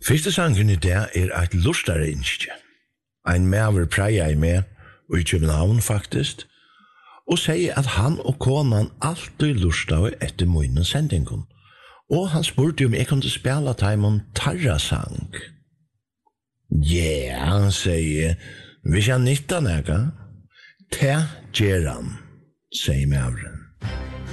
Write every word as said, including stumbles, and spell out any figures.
Fyrste sangen i dag er eit lustare innskje. Ein maver preia i med, og i København faktisk, og sier at han og konan alltid lustave etter munnen sendingen. Og han spurte om jeg kunne spela taimon tarra sang. Ja, han sier, hvis jeg nytta nega, ta gjeran, sier maveren.